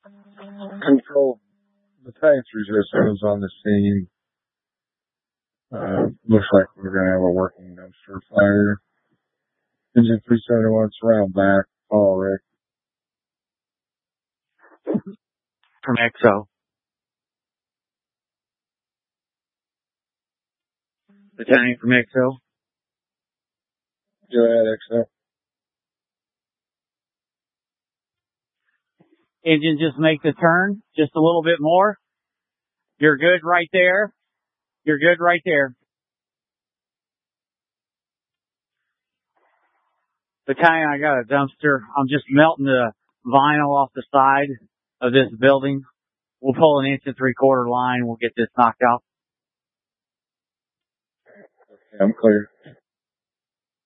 Control. Battalion 307 is on the scene. Looks like we're going to have a working dumpster fire. Engine 371 surround back. All right. From XO. Battalion from XO. Go ahead, XO. Engine, just make the turn. Just a little bit more. You're good right there. You're good right there. Battalion, I got a dumpster. I'm just melting the vinyl off the side of this building. We'll pull an 1 3/4 line. We'll get this knocked out. Okay, I'm clear.